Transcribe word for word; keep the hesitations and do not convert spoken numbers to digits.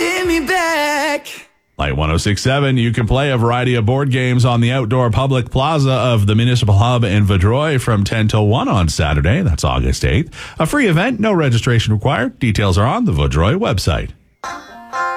holding me back. Light one oh six point seven, you can play a variety of board games on the outdoor public plaza of the Municipal Hub in Vaudreuil from ten till one on Saturday. That's August eighth. A free event, no registration required. Details are on the Vaudreuil website.